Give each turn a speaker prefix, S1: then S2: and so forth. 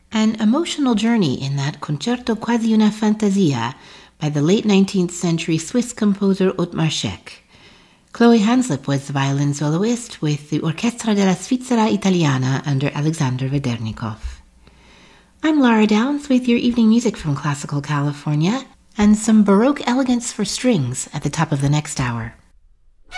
S1: An emotional journey in that Concerto Quasi una Fantasia by the late 19th century Swiss composer Ottmar Scheck. Chloe Hanslip was the violin soloist with the Orchestra della Svizzera Italiana under Alexander Vedernikov. I'm Lara Downs with your evening music from Classical California and some Baroque elegance for strings at the top of the next hour.